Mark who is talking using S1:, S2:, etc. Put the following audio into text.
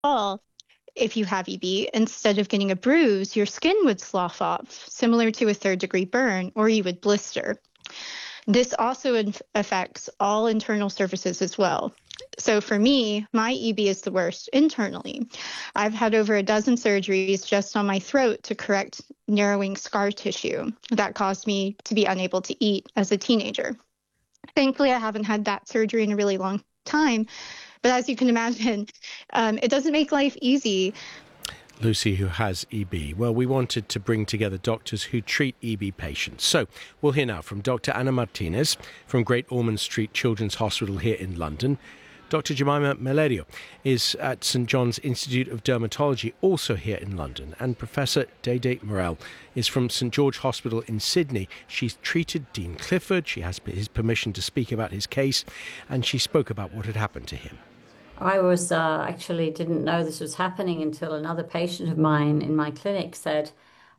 S1: fall, if you have EB, instead of getting a bruise, your skin would slough off, similar to a third-degree burn, or you would blister. This also affects all internal surfaces as well. So for me, my EB is the worst internally. I've had over a dozen surgeries just on my throat to correct narrowing scar tissue that caused me to be unable to eat as a teenager. Thankfully, I haven't had that surgery in a really long time. But as you can imagine, it doesn't make life easy.
S2: Lucy, who has EB. Well, we wanted to bring together doctors who treat EB patients. So we'll hear now from Dr. Anna Martinez from Great Ormond Street Children's Hospital here in London. Dr. Jemima Mellerio is at St John's Institute of Dermatology, also here in London. And Professor Dede Morel is from St George Hospital in Sydney. She's treated Dean Clifford. She has his permission to speak about his case, and she spoke about what had happened to him.
S3: I was actually didn't know this was happening until another patient of mine in my clinic said,